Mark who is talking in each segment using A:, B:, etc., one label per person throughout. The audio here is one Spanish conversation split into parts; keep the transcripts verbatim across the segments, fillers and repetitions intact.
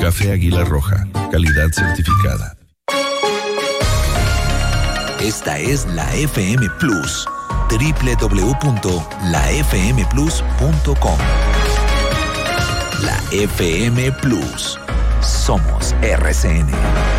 A: Café Águila Roja, calidad certificada.
B: Esta es la F M Plus, doble u doble u doble u punto la f m plus punto com. La F M Plus. Somos R C N.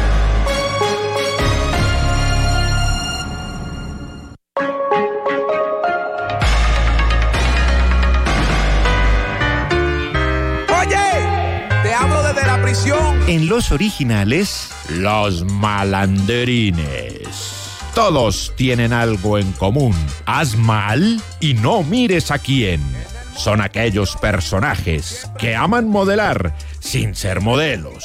C: En los originales,
D: los malandrines. Todos tienen algo en común. Haz mal y no mires a quién. Son aquellos personajes que aman modelar sin ser modelos.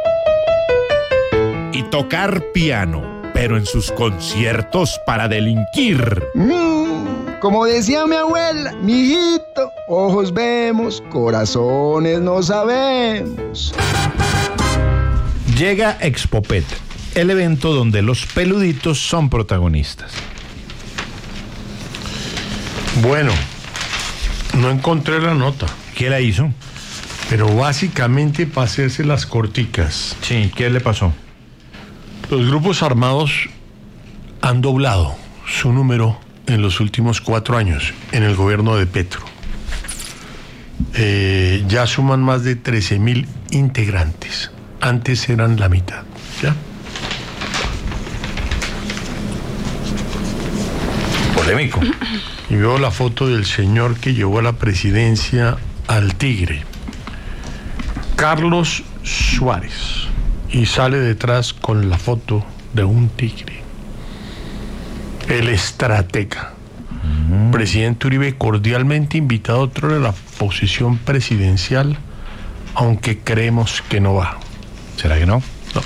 D: Y tocar piano, pero en sus conciertos para delinquir.
E: Mm, como decía mi abuela, mijito, ojos vemos, corazones no sabemos.
C: Llega Expopet, el evento donde los peluditos son protagonistas.
F: Bueno, no encontré la nota.
C: ¿Qué la hizo?
F: Pero básicamente para hacerse las corticas.
C: Sí, ¿qué le pasó?
F: Los grupos armados han doblado su número en los últimos cuatro años en el gobierno de Petro. Eh, ya suman más de trece mil integrantes. Antes eran la mitad, ¿ya?
C: Polémico.
F: Y veo la foto del señor que llevó a la presidencia al Tigre, Carlos Suárez, y sale detrás con la foto de un tigre. El estratega. Mm. Presidente Uribe cordialmente invitado a otro de la posición presidencial, aunque creemos que no va.
C: ¿Será que no?
F: No.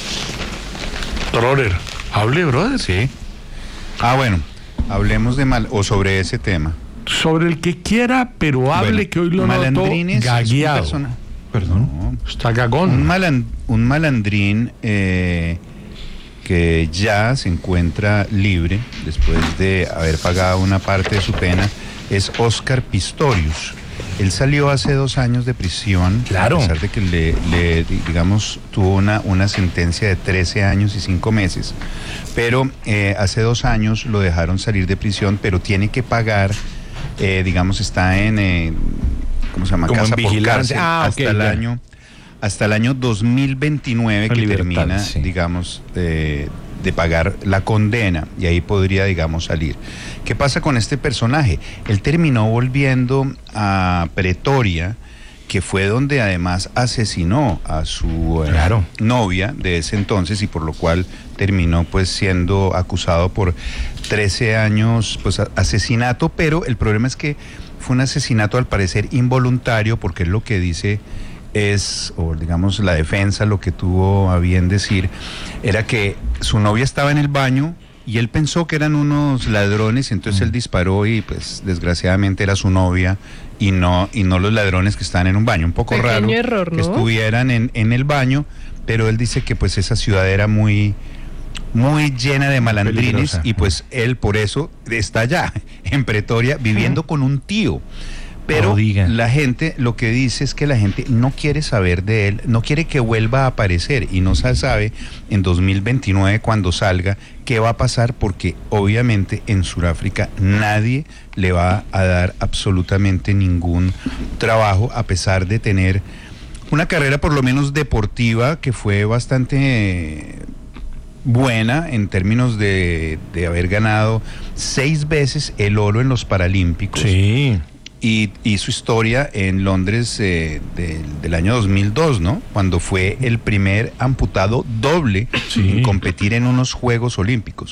F: Roller, hable, brother.
G: Sí. Ah, bueno, hablemos de mal o sobre ese tema.
F: Sobre el que quiera, pero hable, bueno, que hoy lo noto gagueado.
G: Persona...
F: Perdón. No, está gagón.
G: Un, maland... un malandrín eh, que ya se encuentra libre después de haber pagado una parte de su pena es Óscar Pistorius. Él salió hace dos años de prisión,
C: claro,
G: a pesar de que le, le digamos, tuvo una, una sentencia de trece años y cinco meses. Pero eh, hace dos años lo dejaron salir de prisión, pero tiene que pagar, eh, digamos, está en, eh, ¿cómo se llama?
C: Como
G: Casa
C: en
G: por
C: vigilancia.
G: cárcel,
C: Ah,
G: hasta
C: okay,
G: el
C: ya.
G: año, hasta el año dos mil veintinueve, que
C: libertad,
G: termina,
C: sí,
G: digamos, eh, de pagar la condena, y ahí podría, digamos, salir. ¿Qué pasa con este personaje? Él terminó volviendo a Pretoria, que fue donde además asesinó a su eh,
C: claro.
G: novia de ese entonces, y por lo cual terminó pues siendo acusado por trece años, pues asesinato, pero el problema es que fue un asesinato al parecer involuntario, porque es lo que dice es, o digamos la defensa lo que tuvo a bien decir, era que su novia estaba en el baño y él pensó que eran unos ladrones, entonces mm. él disparó y pues desgraciadamente era su novia y no, y no los ladrones que estaban en un baño. Un poco
H: Pequeño
G: raro
H: error, ¿no?
G: que estuvieran en, en el baño, pero él dice que pues esa ciudad era muy, muy llena de malandrines, peligrosa, y pues él por eso está allá en Pretoria viviendo con un tío. Pero oh, la gente lo que dice es que la gente no quiere saber de él, no quiere que vuelva a aparecer, y no se sabe en dos mil veintinueve cuando salga qué va a pasar, porque obviamente en Sudáfrica nadie le va a dar absolutamente ningún trabajo, a pesar de tener una carrera por lo menos deportiva que fue bastante buena en términos de, de haber ganado seis veces el oro en los Paralímpicos.
C: Sí.
G: Y, y su historia en Londres eh, de, del año dos mil dos, ¿no? Cuando fue el primer amputado doble sí. en competir en unos Juegos Olímpicos.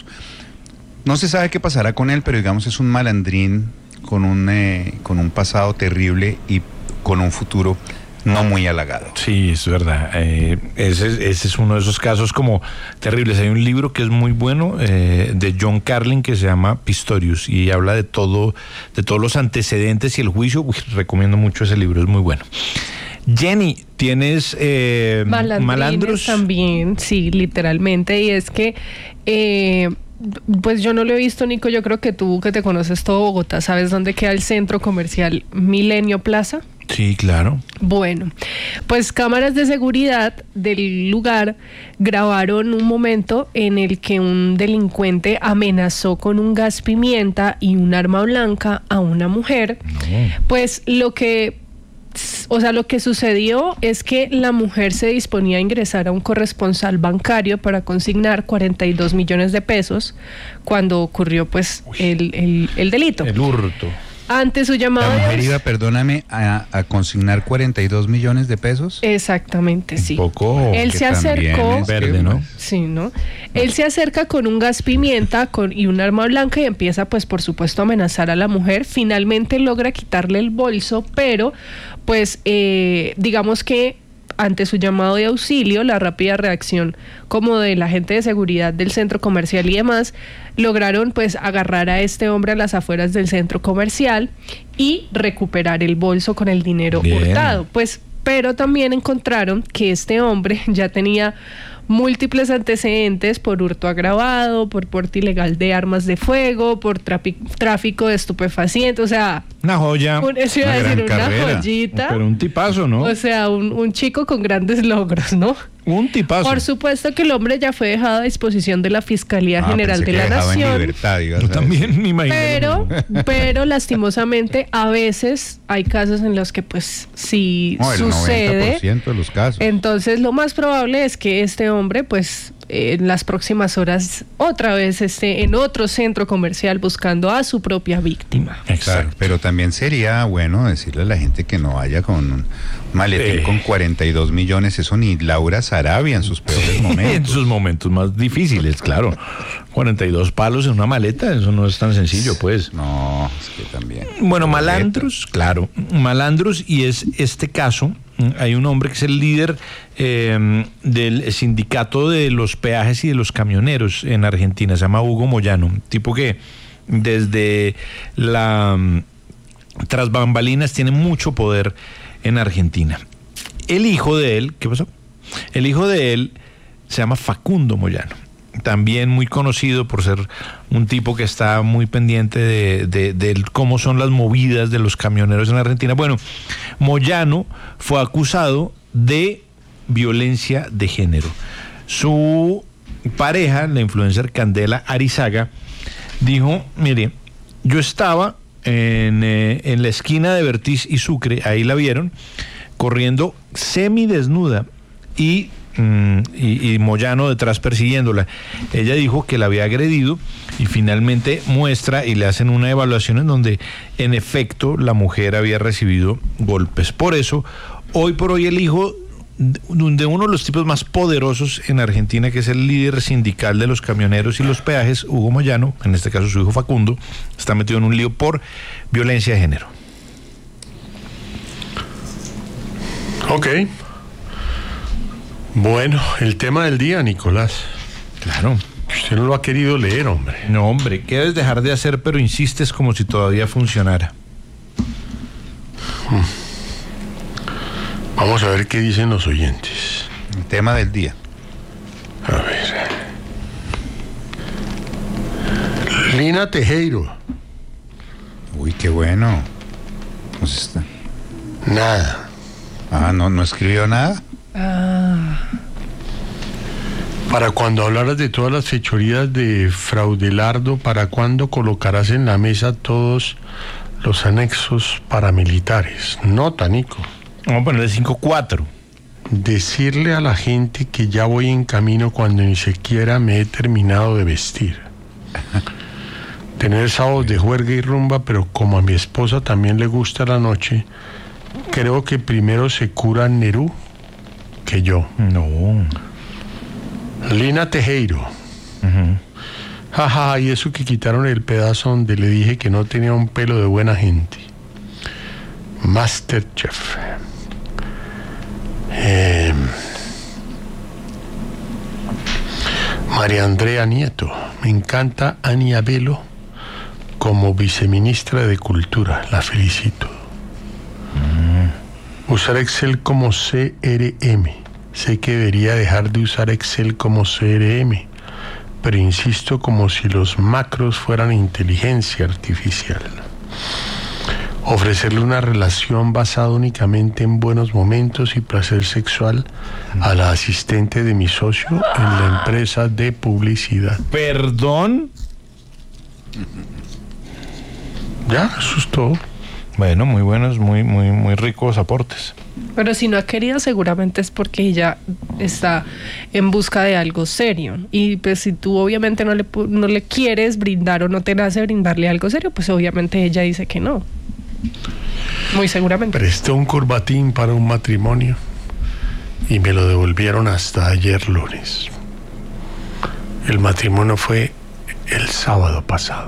G: No se sabe qué pasará con él, pero digamos es un malandrín con un, eh, con un pasado terrible y con un futuro no muy halagado.
C: Sí, es verdad. Eh, ese, ese es uno de esos casos como terribles. Hay un libro que es muy bueno eh, de John Carlin que se llama Pistorius y habla de todo, de todos los antecedentes y el juicio. Uy, recomiendo mucho ese libro, es muy bueno. Jenny, ¿tienes eh, malandros?
H: También, sí, literalmente. Y es que eh, pues yo no lo he visto, Nico. Yo creo que tú, que te conoces todo Bogotá, ¿sabes dónde queda el centro comercial Milenio Plaza?
C: Sí, claro.
H: Bueno, pues cámaras de seguridad del lugar grabaron un momento en el que un delincuente amenazó con un gas pimienta y un arma blanca a una mujer. No. Pues lo que, o sea, lo que sucedió es que la mujer se disponía a ingresar a un corresponsal bancario para consignar cuarenta y dos millones de pesos cuando ocurrió pues el, el, el delito.
C: El hurto.
H: Ante su llamado...
G: La mujer iba, perdóname, a, a consignar cuarenta y dos millones de pesos.
H: Exactamente, sí.
C: Un poco...
H: Él se acercó...
C: Es verde, ¿no?
H: Sí, ¿no? Él se acerca con un gas pimienta con, y un arma blanca y empieza, pues, por supuesto, a amenazar a la mujer. Finalmente logra quitarle el bolso, pero, pues, eh, digamos que ante su llamado de auxilio, la rápida reacción como de la gente de seguridad del centro comercial y demás, lograron pues agarrar a este hombre a las afueras del centro comercial y recuperar el bolso con el dinero
C: Bien.
H: hurtado. Pues, pero también encontraron que este hombre ya tenía múltiples antecedentes por hurto agravado, por porte ilegal de armas de fuego, por trapi- tráfico de estupefacientes, o sea...
C: Una joya.
H: Un, eso iba a decir, una
G: carrera.
H: joyita.
C: Pero un tipazo, ¿no?
H: O sea, un, un chico con grandes logros, ¿no?
C: Un tipazo.
H: Por supuesto que el hombre ya fue dejado a disposición de la Fiscalía
G: Ah,
H: General
G: pensé
H: de
G: que
H: la
G: dejaba en
H: Nación.
G: libertad, ibas
C: Yo
G: a decir.
C: también me imagino.
H: Pero, pero lastimosamente, a veces hay casos en los que pues sí
G: No, el noventa
H: sucede.
G: por ciento de los casos.
H: Entonces lo más probable es que este hombre pues en las próximas horas otra vez esté en otro centro comercial buscando a su propia víctima.
G: Claro,
C: Exacto.
G: pero también sería bueno decirle a la gente que no vaya con un maletín
C: Eh.
G: con cuarenta y dos millones, eso ni Laura Sarabia en sus peores
C: En
G: momentos.
C: sus momentos más difíciles, claro. cuarenta y dos palos en una maleta, eso no es tan sencillo, pues.
G: No, es que también.
C: Bueno, malandros, claro, malandros, y es este caso, hay un hombre que es el líder eh, del sindicato de los peajes y de los camioneros en Argentina, se llama Hugo Moyano, un tipo que desde la tras bambalinas tiene mucho poder en Argentina. El hijo de él, ¿qué pasó? El hijo de él se llama Facundo Moyano, también muy conocido por ser un tipo que está muy pendiente de, de, de cómo son las movidas de los camioneros en Argentina. Bueno, Moyano fue acusado de violencia de género. Su pareja, la influencer Candela Arizaga, dijo, mire, yo estaba en, eh, en la esquina de Bertiz y Sucre, ahí la vieron, corriendo semidesnuda y, mm, y, y Moyano detrás persiguiéndola. Ella dijo que la había agredido y finalmente muestra y le hacen una evaluación en donde en efecto la mujer había recibido golpes. Por eso, hoy por hoy el hijo de uno de los tipos más poderosos en Argentina, que es el líder sindical de los camioneros y los peajes, Hugo Moyano, en este caso su hijo Facundo, está metido en un lío por violencia de género.
F: Ok. Bueno, el tema del día, Nicolás.
C: Claro.
F: Usted no lo ha querido leer, hombre.
C: No, hombre, ¿qué debes dejar de hacer, pero insistes como si todavía funcionara?
F: Hmm. Vamos a ver qué dicen los oyentes.
G: El tema del día.
F: A ver. Lina Tejero.
G: Uy, qué bueno. ¿Cómo se está?
F: Nada.
G: Ah, no, no escribió nada.
H: Ah,
F: Para cuando hablaras de todas las fechorías de Fraudelardo, ¿para cuándo colocarás en la mesa todos los anexos paramilitares? Nota, Nico.
C: Vamos a ponerle cinco cuatro.
F: Decirle a la gente que ya voy en camino cuando ni siquiera me he terminado de vestir. Tener sábados de juerga y rumba, pero como a mi esposa también le gusta la noche, creo que primero se cura Nerú que yo.
C: No.
F: Lina Tejero.
C: Uh-huh.
F: Jaja, y eso que quitaron el pedazo donde le dije que no tenía un pelo de buena gente. Masterchef. Eh, María Andrea Nieto. Me encanta Ania Velo como viceministra de Cultura. La felicito. Mm. Usar Excel como C R M. Sé que debería dejar de usar Excel como C R M, pero insisto como si los macros fueran inteligencia artificial. ofrecerle una relación basada únicamente en buenos momentos y placer sexual a la asistente de mi socio en la empresa de publicidad.
C: ¿Perdón?
F: Ya, eso es todo.
C: Bueno, muy buenos, muy, muy, muy ricos aportes.
H: Pero si no ha querido, seguramente es porque ella está en busca de algo serio. Y pues si tú obviamente no le, no le quieres brindar o no te nace brindarle algo serio, pues obviamente ella dice que no. Muy seguramente.
F: Presté un corbatín para un matrimonio y me lo devolvieron hasta ayer lunes. El matrimonio fue el sábado pasado.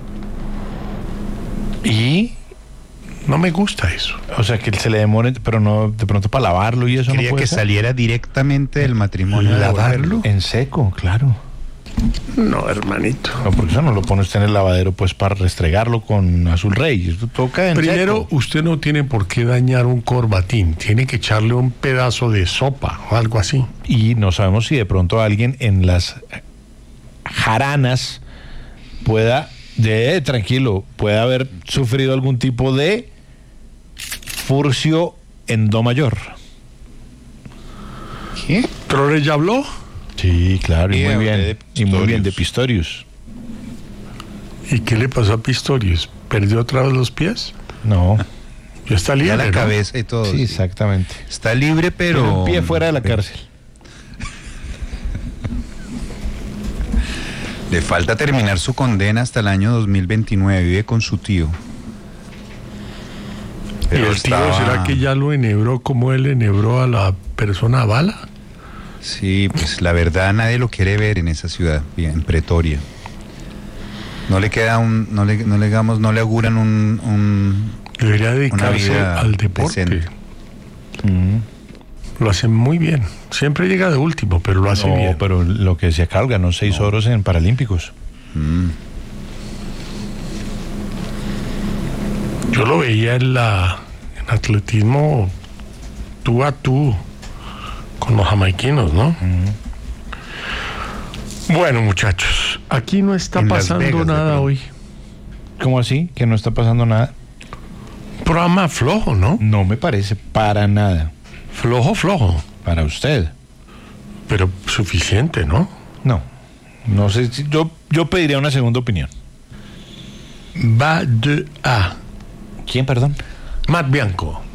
C: ¿Y?
F: No me gusta eso.
C: O sea, que se le demore, pero no de pronto para lavarlo y eso.
G: Quería
C: no puede
G: que
C: ser.
G: saliera directamente del matrimonio.
F: ¿Lavarlo?
C: En seco, claro.
F: No, hermanito.
C: No, porque eso no lo pone usted en el lavadero pues para restregarlo con azul rey. Esto toca en
F: Primero,
C: seco.
F: usted no tiene por qué dañar un corbatín. Tiene que echarle un pedazo de sopa o algo así.
C: Y no sabemos si de pronto alguien en las jaranas pueda, de tranquilo, puede haber sufrido algún tipo de furcio en do mayor.
G: ¿Qué?
F: ¿Trore ya habló?
C: Sí, claro, y
G: Sí,
C: muy
G: hablé
C: bien.
G: de
C: Y muy bien, de
G: Pistorius.
C: Pistorius.
F: ¿Y qué le pasó a Pistorius? ¿Perdió otra vez los pies?
C: No.
F: Ya está
G: Ya
F: libre,
G: la
F: ¿no?
G: cabeza y todo.
C: Sí,
G: sí.
C: exactamente.
G: Está libre, pero...
C: Pero un pie fuera de la
G: pero-
C: cárcel.
G: Le falta terminar su condena hasta el año dos mil veintinueve. Vive con su tío.
F: ¿Y
G: Pero
F: el tío
G: estaba-
F: será que ya lo enhebró como él enhebró a la persona a bala?
G: Sí, pues la verdad nadie lo quiere ver en esa ciudad, en Pretoria. No le queda un, no le, no le digamos, no le auguran un, un
F: Debería dedicarse
G: vida
F: al deporte.
G: decente.
C: Mm.
F: Lo hace muy bien. Siempre llega de último, pero lo hace
C: No,
F: bien.
C: pero lo que decía Carl, ganó seis oros en Paralímpicos.
G: Mm.
F: Yo lo veía en la en atletismo tú a tú con los jamaiquinos, ¿no? Bueno, muchachos, aquí no está
G: En Las
F: pasando
G: Vegas, de
F: nada
G: pronto.
F: hoy.
C: ¿Cómo así? ¿Que no está pasando nada?
F: Programa flojo, ¿no?
C: No me parece para nada.
F: Flojo, flojo,
C: Para usted.
F: pero suficiente, ¿no?
C: No. No sé si yo, yo pediría una segunda opinión.
F: Va de A.
C: ¿Quién, perdón?
F: Matt Bianco.